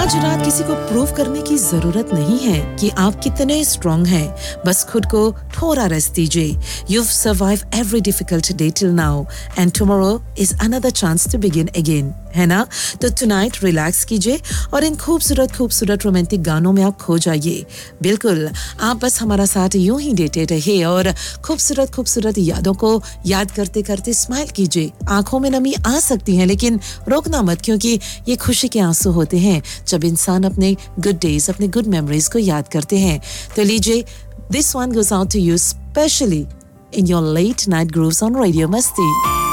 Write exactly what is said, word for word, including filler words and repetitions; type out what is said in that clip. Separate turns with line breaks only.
आज रात किसी को प्रूव करने की जरूरत नहीं है कि आप कितने स्ट्रांग हैं, बस खुद को थोड़ा रेस्ट दीजिए. You've survived every difficult day till now and tomorrow is another chance to begin again. है ना? तो tonight रिलैक्स कीजिए और इन खूबसूरत खूबसूरत रोमांटिक गानों में आप खो जाइए. बिल्कुल, आप बस हमारा साथ यूं ही देते रहिए और खूबसूरत खूबसूरत यादों को याद करते करते स्माइल कीजिए. आंखों में नमी आ सकती है लेकिन रोकना मत, क्योंकि ये खुशी के आंसू होते हैं जब इंसान अपने गुड डेज, अपने गुड मेमोरीज को याद करते हैं. तो लीजिए, this one goes out to you specially in your late night grooves on Radio Masti.